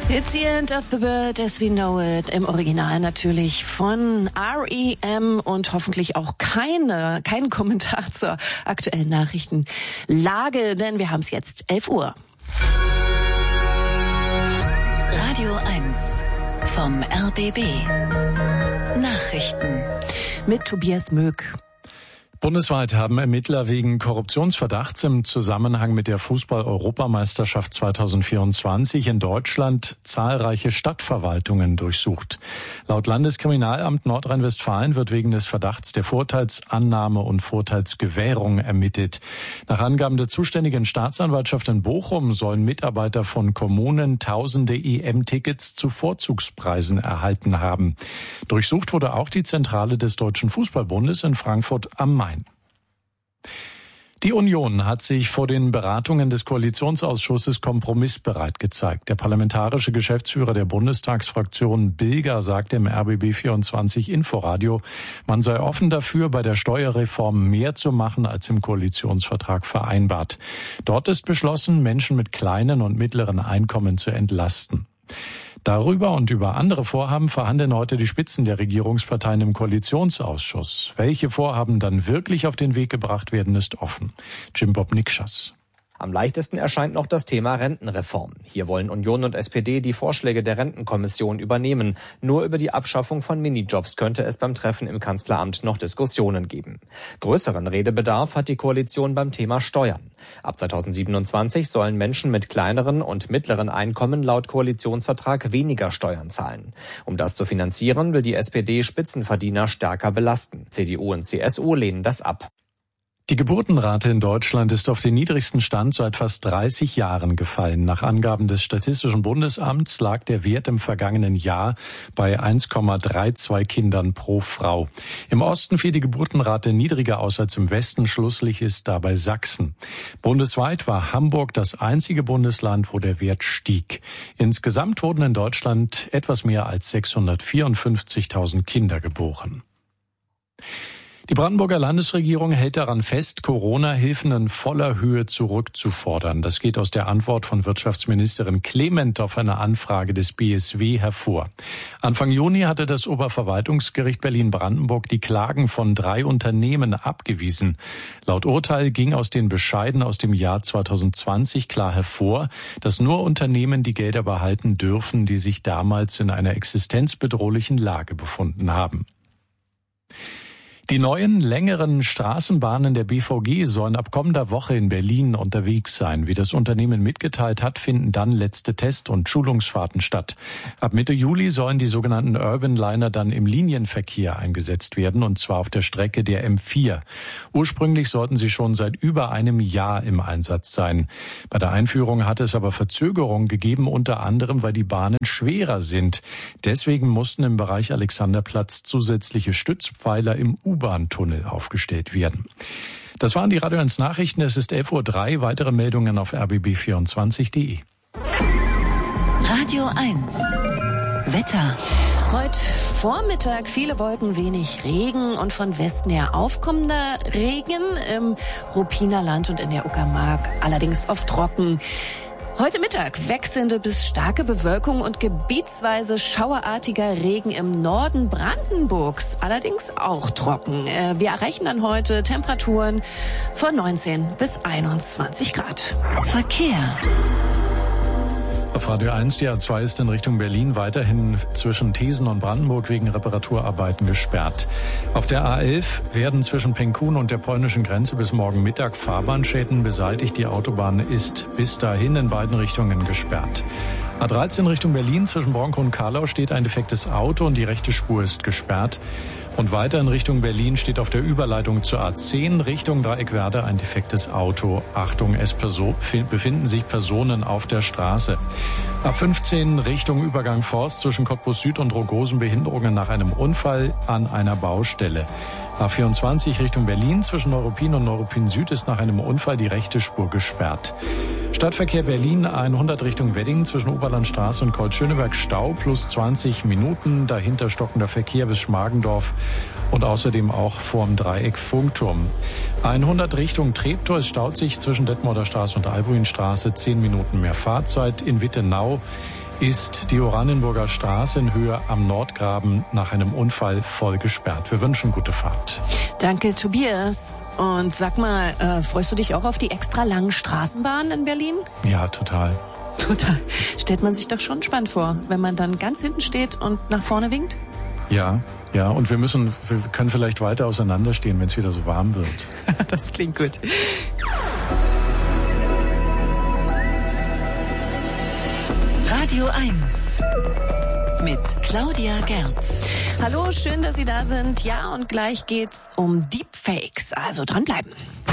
It's the end of the world as we know it. Im Original natürlich von R.E.M. und hoffentlich auch kein Kommentar zur aktuellen Nachrichtenlage, denn wir haben es jetzt 11 Uhr. Radio 1 vom RBB. Nachrichten. Mit Tobias Möck. Bundesweit haben Ermittler wegen Korruptionsverdachts im Zusammenhang mit der Fußball-Europameisterschaft 2024 in Deutschland zahlreiche Stadtverwaltungen durchsucht. Laut Landeskriminalamt Nordrhein-Westfalen wird wegen des Verdachts der Vorteilsannahme und Vorteilsgewährung ermittelt. Nach Angaben der zuständigen Staatsanwaltschaft in Bochum sollen Mitarbeiter von Kommunen tausende EM-Tickets zu Vorzugspreisen erhalten haben. Durchsucht wurde auch die Zentrale des Deutschen Fußballbundes in Frankfurt am Main. Die Union hat sich vor den Beratungen des Koalitionsausschusses kompromissbereit gezeigt. Der parlamentarische Geschäftsführer der Bundestagsfraktion Bilger sagte im RBB24 Inforadio, man sei offen dafür, bei der Steuerreform mehr zu machen, als im Koalitionsvertrag vereinbart. Dort ist beschlossen, Menschen mit kleinen und mittleren Einkommen zu entlasten. Darüber und über andere Vorhaben verhandeln heute die Spitzen der Regierungsparteien im Koalitionsausschuss. Welche Vorhaben dann wirklich auf den Weg gebracht werden, ist offen. Jim Bob Nikschas. Am leichtesten erscheint noch das Thema Rentenreform. Hier wollen Union und SPD die Vorschläge der Rentenkommission übernehmen. Nur über die Abschaffung von Minijobs könnte es beim Treffen im Kanzleramt noch Diskussionen geben. Größeren Redebedarf hat die Koalition beim Thema Steuern. Ab 2027 sollen Menschen mit kleineren und mittleren Einkommen laut Koalitionsvertrag weniger Steuern zahlen. Um das zu finanzieren, will die SPD Spitzenverdiener stärker belasten. CDU und CSU lehnen das ab. Die Geburtenrate in Deutschland ist auf den niedrigsten Stand seit fast 30 Jahren gefallen. Nach Angaben des Statistischen Bundesamts lag der Wert im vergangenen Jahr bei 1,32 Kindern pro Frau. Im Osten fiel die Geburtenrate niedriger aus als im Westen. Schlusslich ist dabei Sachsen. Bundesweit war Hamburg das einzige Bundesland, wo der Wert stieg. Insgesamt wurden in Deutschland etwas mehr als 654.000 Kinder geboren. Die Brandenburger Landesregierung hält daran fest, Corona-Hilfen in voller Höhe zurückzufordern. Das geht aus der Antwort von Wirtschaftsministerin Clement auf eine Anfrage des BSW hervor. Anfang Juni hatte das Oberverwaltungsgericht Berlin-Brandenburg die Klagen von 3 Unternehmen abgewiesen. Laut Urteil ging aus den Bescheiden aus dem Jahr 2020 klar hervor, dass nur Unternehmen die Gelder behalten dürfen, die sich damals in einer existenzbedrohlichen Lage befunden haben. Die neuen, längeren Straßenbahnen der BVG sollen ab kommender Woche in Berlin unterwegs sein. Wie das Unternehmen mitgeteilt hat, finden dann letzte Test- und Schulungsfahrten statt. Ab Mitte Juli sollen die sogenannten Urban Liner dann im Linienverkehr eingesetzt werden, und zwar auf der Strecke der M4. Ursprünglich sollten sie schon seit über einem Jahr im Einsatz sein. Bei der Einführung hat es aber Verzögerungen gegeben, unter anderem, weil die Bahnen schwerer sind. Deswegen mussten im Bereich Alexanderplatz zusätzliche Stützpfeiler im U-Bahn-Tunnel aufgestellt werden. Das waren die Radio 1 Nachrichten. Es ist 11:03 Uhr. Weitere Meldungen auf rbb24.de. Radio 1. Wetter. Heute Vormittag viele Wolken, wenig Regen und von Westen her aufkommender Regen im Ruppiner Land und in der Uckermark. Allerdings oft trocken. Heute Mittag wechselnde bis starke Bewölkung und gebietsweise schauerartiger Regen im Norden Brandenburgs, allerdings auch trocken. Wir erreichen dann heute Temperaturen von 19 bis 21 Grad. Verkehr. Auf Radio 1, die A2 ist in Richtung Berlin weiterhin zwischen Thesen und Brandenburg wegen Reparaturarbeiten gesperrt. Auf der A11 werden zwischen Penkun und der polnischen Grenze bis morgen Mittag Fahrbahnschäden beseitigt. Die Autobahn ist bis dahin in beiden Richtungen gesperrt. A13 Richtung Berlin zwischen Bronkow und Karlau steht ein defektes Auto und die rechte Spur ist gesperrt. Und weiter in Richtung Berlin steht auf der Überleitung zur A10 Richtung Dreieckwerder ein defektes Auto. Achtung, es befinden sich Personen auf der Straße. A15 Richtung Übergang Forst zwischen Cottbus Süd und Rogosen Behinderungen nach einem Unfall an einer Baustelle. A24 Richtung Berlin zwischen Neuruppin und Neuruppin Süd ist nach einem Unfall die rechte Spur gesperrt. Stadtverkehr Berlin 100 Richtung Wedding zwischen Oberlandstraße und Kreuz-Schöneberg Stau plus 20 Minuten. Dahinter stockender Verkehr bis Schmargendorf und außerdem auch vorm Dreieck Funkturm. 100 Richtung Treptow, es staut sich zwischen Detmolder Straße und Albuinstraße 10 Minuten mehr Fahrzeit. In Wittenau ist die Oranienburger Straße in Höhe am Nordgraben nach einem Unfall voll gesperrt. Wir wünschen gute Fahrt. Danke, Tobias. Und sag mal, freust du dich auch auf die extra langen Straßenbahnen in Berlin? Ja, total. Total. Stellt man sich doch schon spannend vor, wenn man dann ganz hinten steht und nach vorne winkt? Ja, und wir können vielleicht weiter auseinanderstehen, wenn es wieder so warm wird. Das klingt gut. Radio 1 mit Claudia Gerz. Hallo, schön, dass Sie da sind. Ja, und gleich geht's um Deepfakes. Also dranbleiben.